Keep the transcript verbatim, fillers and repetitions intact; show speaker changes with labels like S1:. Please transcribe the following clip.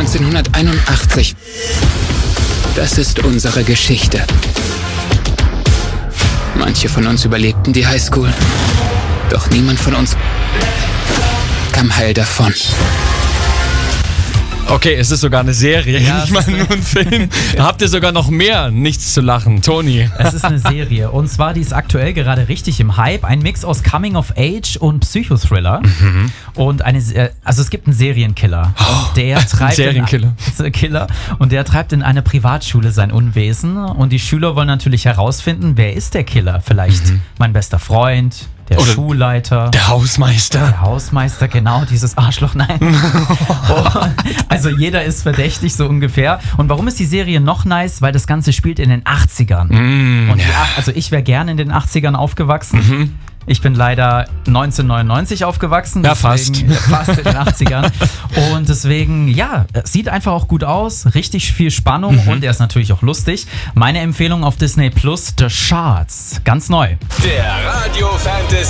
S1: neunzehnhunderteinundachtzig. Das ist unsere Geschichte. Manche von uns überlebten die Highschool. Doch niemand von uns kam heil davon.
S2: Okay, es ist sogar eine Serie,
S3: Ja,
S2: nicht mal
S3: es ist
S2: nur ein Film. Da habt ihr sogar noch mehr nichts zu lachen. Toni.
S3: Es ist eine Serie und zwar, die ist aktuell gerade richtig im Hype. Ein Mix aus Coming of Age und Psychothriller. Mhm. Und eine, Se- also es gibt einen Serienkiller.
S2: Oh,
S3: der treibt
S2: ein Serienkiller.
S3: In, Killer, und der treibt in einer Privatschule sein Unwesen. Und die Schüler wollen natürlich herausfinden, wer ist der Killer? Vielleicht mhm. mein bester Freund, der
S2: Oder
S3: Schulleiter.
S2: Der Hausmeister.
S3: Der Hausmeister, genau, dieses Arschloch, nein. Und, also jeder ist verdächtig, so ungefähr. Und warum ist die Serie noch nice? Weil das Ganze spielt in den achtzigern.
S2: Mm,
S3: Und die,
S2: ja.
S3: also ich wäre gerne in den achtzigern aufgewachsen.
S2: Mhm.
S3: Ich bin leider neunzehnhundertneunundneunzig aufgewachsen.
S2: Ja,
S3: deswegen, fast. Fast in den achtzigern. Und deswegen, ja, sieht einfach auch gut aus. Richtig viel Spannung mhm. und er ist natürlich auch lustig. Meine Empfehlung auf Disney Plus, The Shards. Ganz neu.
S4: Der Radio Fantasy